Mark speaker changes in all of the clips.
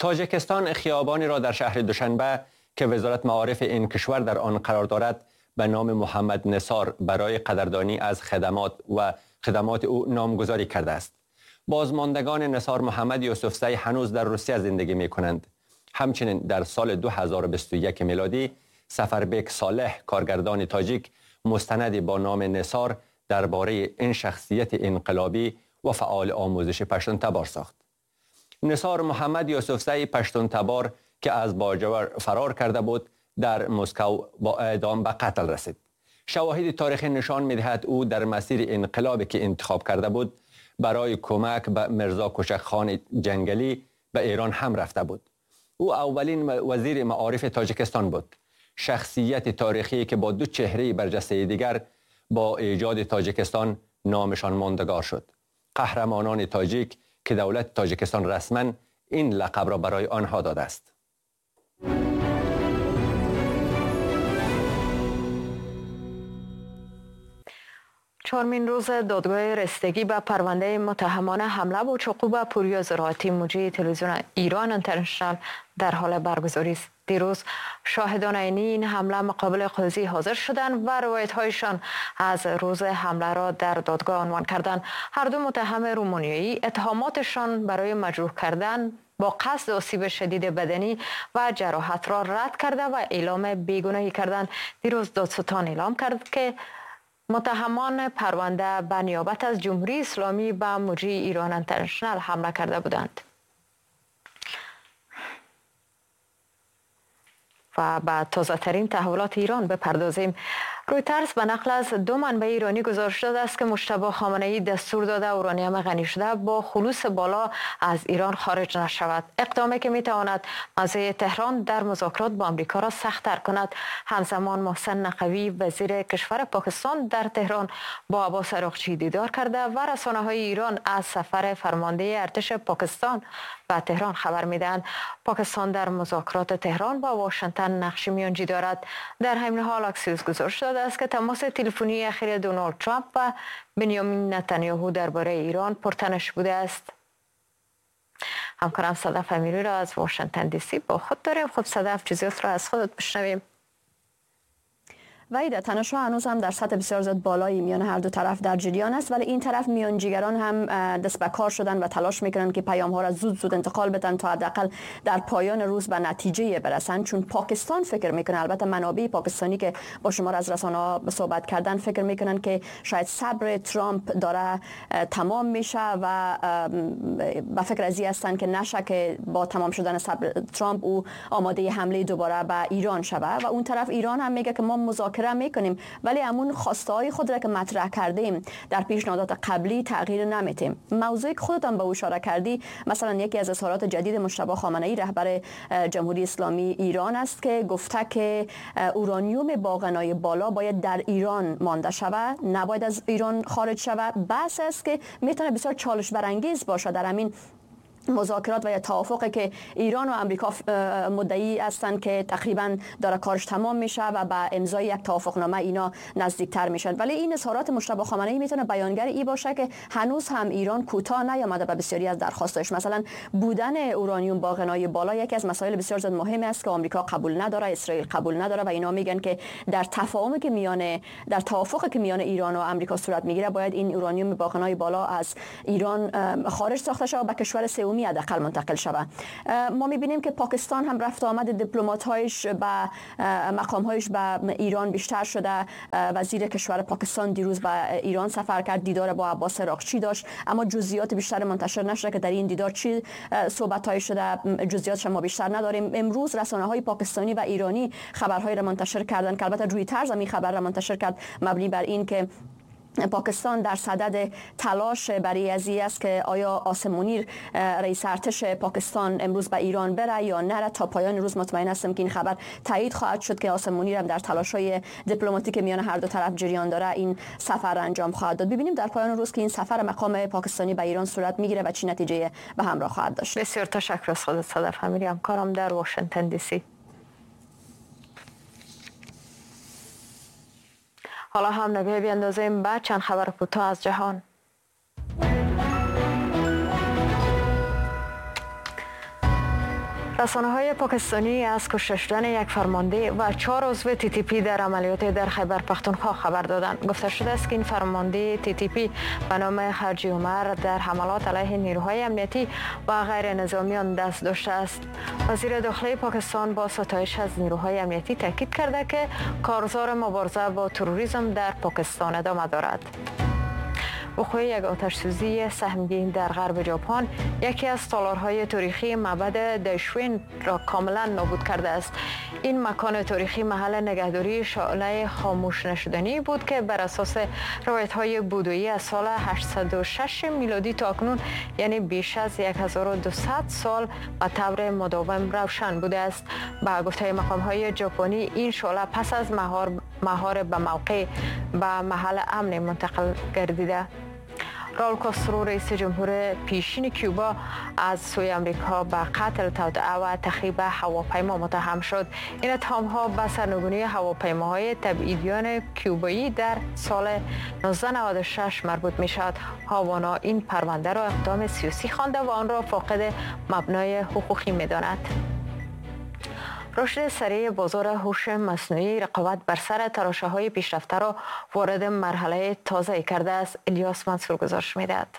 Speaker 1: تاجیکستان خیابانی را در شهر دوشنبه که وزارت معارف این کشور در آن قرار دارد به نام محمد نثار برای قدردانی از خدمات او نامگذاری کرده است. بازماندگان نثار محمد یوسفزی هنوز در روسیه زندگی می کنند. همچنین در سال 2021 میلادی سفربک صالح کارگردان تاجیک مستندی با نام نثار درباره این شخصیت انقلابی و فعال آموزش پشتون تبار ساخت. نثار محمد یوسفزی پشتون تبار که از باجوور فرار کرده بود در مسکو با اعدام به قتل رسید. شواهد تاریخی نشان می‌دهد او در مسیر انقلابی که انتخاب کرده بود برای کمک به مرزا کوچک خان جنگلی به ایران هم رفته بود. او اولین وزیر معارف تاجیکستان بود. شخصیت تاریخی که با دو چهره برجسته دیگر با ایجاد تاجیکستان نامشان ماندگار شد. قهرمانان تاجیک که دولت تاجیکستان رسما این لقب را برای آنها داده است.
Speaker 2: چهارمین روز دادگاه رسیدگی به پرونده متهمان حمله با چاقو به پوریا زراعتی مجری تلویزیون ایران اینترنشنال در حال برگزاری است. دیروز شاهدان عینی این حمله مقابل قاضی حاضر شدند و روایت‌هایشان از روز حمله را در دادگاه عنوان کردند. هر دو متهم رومانیایی اتهاماتشان برای مجروح کردن با قصد آسیب شدید بدنی و جراحت را رد کرده و اعلام بیگناهی کردند. دیروز دادستان اعلام کرد که متهمان پرونده به نیابت از جمهوری اسلامی به مجری ایران اینترنشنال حمله کرده بودند. و به تازه ترین تحولات ایران بپردازیم. رویترز به نقل از دو منبع ایرانی گزارش داده است که مجتبی خامنه‌ای دستور داده اورانیوم غنی شده با خلوص بالا از ایران خارج نشود. اقدامی که میتواند موضع تهران در مذاکرات با آمریکا را سخت‌تر کند. همزمان محسن نقوی وزیر کشور پاکستان در تهران با عباس عراقچی دیدار کرده و رسانه‌های ایران از سفر فرمانده ارتش پاکستان به تهران خبر میدهند. پاکستان در مذاکرات تهران با واشنگتن نقش میانجی دارد. در همین حال اکسیوس گزارش داده است که تماس تلفنی اخیر دونالد ترامپ و بنیامین نتانیاهو درباره ایران پرتنش بوده است. همکارم صدف امیری را از واشنگتن دی سی با خود داریم. خب صدف، جزئیات را از خودت بشنویم.
Speaker 3: وحید، تنش‌ها هنوز هم در سطح بسیار زیاد بالایی میان هر دو طرف در جریان است، ولی این طرف میانجیگران هم دست به کار شدن و تلاش میکنن که پیام‌ها را زود انتقال بدن تا حداقل در پایان روز به نتیجه برسن. چون پاکستان فکر میکنه، البته منابع پاکستانی که با شمار از رسانه‌ها صحبت کردن فکر میکنن که شاید صبر ترامپ داره تمام میشه و با فکر ازی هستن که نشه که با تمام شدن صبر ترامپ او آماده حمله دوباره به ایران شود. و اون طرف ایران هم میگه که ما مذاکره میکنیم ولی همون خواسته های خود را که مطرح کردیم در پیشنهادات قبلی تغییر نمیتیم. موضوعی که خودت هم به اشاره کردی، مثلا یکی از اظهارات جدید مجتبی خامنه‌ای رهبر جمهوری اسلامی ایران است که گفته که اورانیوم با غنای بالا باید در ایران مانده شود، نباید از ایران خارج شود. بحث است که میتونه بسیار چالش برانگیز باشه در همین مذاکرات و یا توافقی که ایران و امریکا مدعی هستند که تقریبا داره کارش تمام میشه و با امضای یک توافقنامه اینا نزدیکتر میشن. ولی این اظهارات مجتبی خامنه‌ای میتونه بیانگر ای باشه که هنوز هم ایران کوتاه نیامده به بسیاری از درخواستش. مثلا بودن اورانیوم با غنای بالا یکی از مسائل بسیار زیاد مهم است که آمریکا قبول نداره، اسرائیل قبول نداره و اینا میگن که در تفاهمی که در توافقی که میان ایران و امریکا صورت میگیره باید این اورانیوم با غنای بالا از ایران خارج ساخته شه و به کشور سوم حداقل منتقل شود. ما میبینیم که پاکستان هم رفت آمد دیپلمات‌هایش به مقام‌هایش به ایران بیشتر شده. وزیر کشور پاکستان دیروز به ایران سفر کرد، دیدار با عباس عراقچی داشت، اما جزئیات بیشتر منتشر نشده که در این دیدار چی صحبت‌های شده. جزئیاتش ما بیشتر نداریم. امروز رسانه‌های پاکستانی و ایرانی خبرهای را منتشر کردند که البته رویترز هم این خبر را منتشر کرد مبنی بر این که پاکستان در صدد تلاش برای ازی است که آیا قاسم منیر رئیس ارتش پاکستان امروز به ایران بره یا نره. تا پایان روز مطمئن هستم که این خبر تایید خواهد شد که قاسم منیر هم در تلاش‌های دیپلماتیک میان هر دو طرف جریان داره این سفر انجام خواهد داد. ببینیم در پایان روز که این سفر مقام پاکستانی به ایران صورت میگیره و چه نتیجه به همراه خواهد داشت.
Speaker 2: بسیار تشکر از خودت صدف امیری، همکارم در واشنگتن دی سی. حالا هم نگاهی بیندازیم به چند خبر کوتاه از جهان. رسانه‌های پاکستانی از کشته شدن یک فرمانده و 4 عضو TTP در عملیات در خیبر پختونخوا خبر دادند. گفته شده است که این فرمانده TTP به نام حاجی عمر در حملات علیه نیروهای امنیتی و غیر نظامیان دست داشته است. وزیر داخلی پاکستان با ستایش از نیروهای امنیتی تاکید کرده که کارزار مبارزه با تروریسم در پاکستان ادامه دارد. وقوع یک آتش سوزی سهمگین در غرب ژاپن یکی از تالارهای تاریخی معبد دایشوین را کاملا نابود کرده است. این مکان تاریخی محل نگهداری شعله خاموش نشدنی بود که بر اساس روایت‌های بودایی از سال 806 میلادی تا اکنون یعنی بیش از 1200 سال به طور مداوم روشن بوده است. با گفته مقام‌های ژاپنی این شعله پس از مهار به موقع به محل امن منتقل گردیده. راول کاسترو رئیس جمهور پیشین کیوبا از سوی امریکا به قتل، توطئه و تخریب هواپیما متهم شد. این اتهام‌ها به سرنگونی هواپیماهای تبعیدیان کیوبایی در سال 1996 مربوط می‌شد. هاوانا این پرونده را اقدام سیاسی خوانده و آن را فاقد مبنای حقوقی می‌داند. رشد سریع بازار هوش مصنوعی رقابت بر سر تراشه‌های پیشرفته را وارد مرحله تازه کرده است. الیاس منصور گزارش می‌دهد.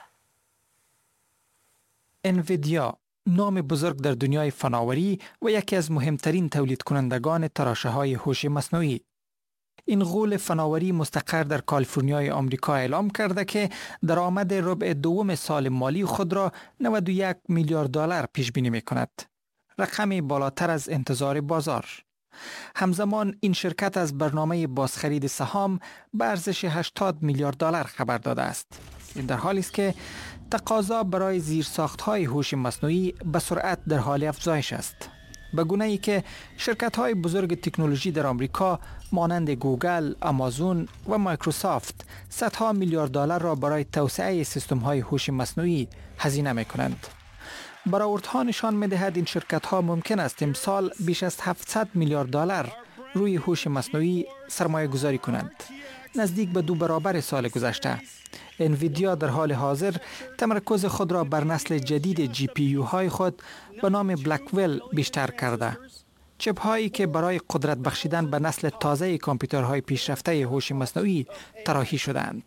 Speaker 4: انویدیا نام بزرگ در دنیای فناوری و یکی از مهمترین تولید کنندگان تراشه‌های هوش مصنوعی. این غول فناوری مستقر در کالیفرنیای آمریکا اعلام کرده که درآمد ربع دوم سال مالی خود را 91 میلیارد دلار پیش بینی می‌کند. رقمی بالاتر از انتظار بازار. همزمان این شرکت از برنامه بازخرید سهام به ارزش 80 میلیارد دلار خبر داده است. این در حالی است که تقاضا برای زیرساخت‌های هوش مصنوعی به سرعت در حال افزایش است. به گونه‌ای که شرکت‌های بزرگ تکنولوژی در آمریکا مانند گوگل، آمازون و مایکروسافت صدها میلیارد دلار را برای توسعه سیستم‌های هوش مصنوعی هزینه می‌کنند. برآوردها نشان می‌دهد این شرکت‌ها ممکن است امسال بیش از 700 میلیارد دلار روی هوش مصنوعی سرمایه گذاری کنند، نزدیک به 2 برابر سال گذشته. انویدیا در حال حاضر تمرکز خود را بر نسل جدید GPU های خود به نام بلکویل بیشتر کرده. چپ هایی که برای قدرت بخشیدن به نسل تازه کامپیوترهای پیشرفته هوش مصنوعی طراحی شدند.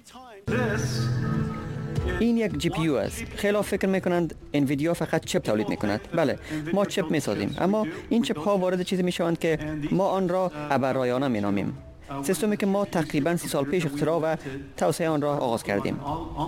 Speaker 5: این یک جی پی یو است. خیلی فکر میکنند انویدیا فقط چپ تولید میکند. بله، ما چپ میسازیم، اما این چپ ها وارد چیزی میشوند که ما آن را ابررایانه مینامیم. سیستمی که ما تقریباً 30 سال پیش اختراع و توسعه آن را آغاز کردیم.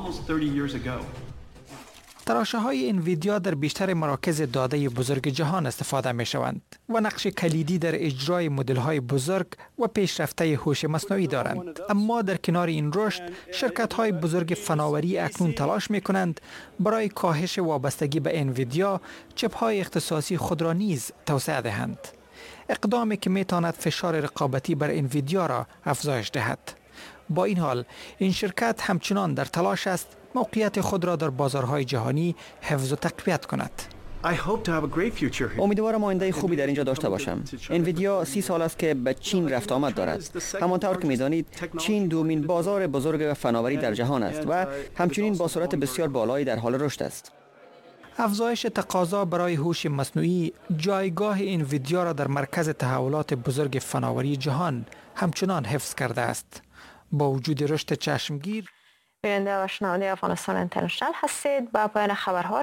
Speaker 4: تراشه‌های انویدیا در بیشتر مراکز داده بزرگ جهان استفاده می‌شوند و نقش کلیدی در اجرای مدل‌های بزرگ و پیشرفته هوش مصنوعی دارند. اما در کنار این رشد، شرکت‌های بزرگ فناوری اکنون تلاش می‌کنند برای کاهش وابستگی به انویدیا چپ‌های اختصاصی خود را نیز توسعه دهند. اقدامی که می‌تواند فشار رقابتی بر انویدیا را افزایش دهد. با این حال، این شرکت همچنان در تلاش است موقعیت خود را در بازارهای جهانی حفظ و تقویت کند.
Speaker 5: امیدوارم آینده خوبی در اینجا داشته باشم. انویدیا 30 سال است که به چین رفت آمد دارد. همانطور که می‌دانید، چین دومین بازار بزرگ فناوری در جهان است و همچنین با سرعت بسیار بالایی در حال رشد است.
Speaker 4: افزایش تقاضا برای هوش مصنوعی جایگاه انویدیا را در مرکز تحولات بزرگ فناوری جهان همچنان حفظ کرده است. با وجود رشد چشمگیر،
Speaker 2: بیننده و شنونده افغانستان اینترنشنال هستید. با پایان خبرها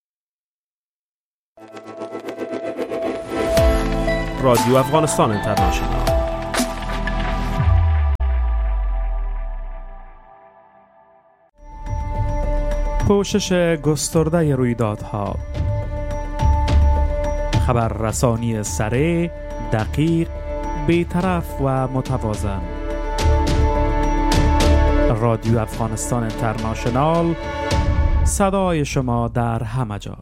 Speaker 6: رادیو افغانستان اینترنشنال. پوشش گسترده رویدادها، خبررسانی سریع، دقیق، بی‌طرف و متوازن. رادیو افغانستان اینترنشنال، صدای شما در همه جا.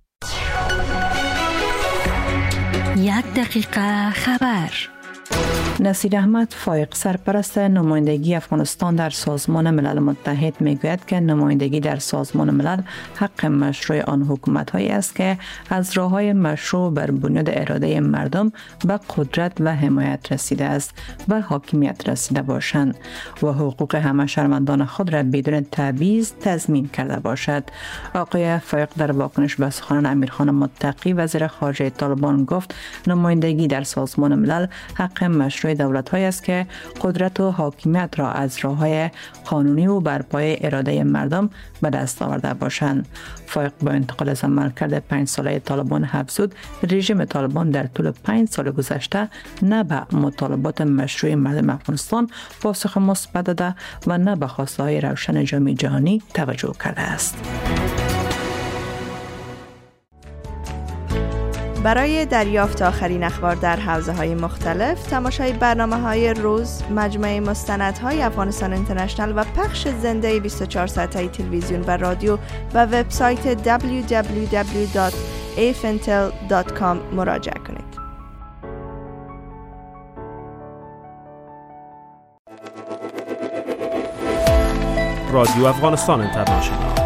Speaker 7: 1 دقیقه خبر. نصیر احمد فایق سرپرست نمایندگی افغانستان در سازمان ملل متحد میگوید که نمایندگی در سازمان ملل حق مشروع آن حکومت‌هایی است که از راه‌های مشروع بر بنیاد اراده مردم به قدرت و حمایت رسیده است و حاکمیت رسیده باشند و حقوق همه شهروندان خود را بدون تبعیض تضمین کرده باشد. آقای فایق در واکنش به سخنان امیرخان متقی وزیر خارجه طالبان گفت نمایندگی در سازمان ملل حق مشروع دولت‌هایی است که قدرت و حاکمیت را از راه‌های قانونی و بر پایه اراده مردم به دست آورده باشند. فایق با انتقال از عملکرد 5 ساله طالبان افزود رژیم طالبان در طول 5 سال گذشته نه به مطالبات مشروع مردم افغانستان پاسخ مثبت داده و نه به خواسته‌های روشن جامعه جهانی توجه کرده است.
Speaker 8: برای دریافت آخرین اخبار در حوزه‌های مختلف، تماشای برنامه‌های روز، مجموعه مستندهای افغانستان اینترنشنال و پخش زنده 24 ساعته تلویزیون و رادیو و وبسایت www.afintel.com مراجعه کنید.
Speaker 6: رادیو افغانستان اینترنشنال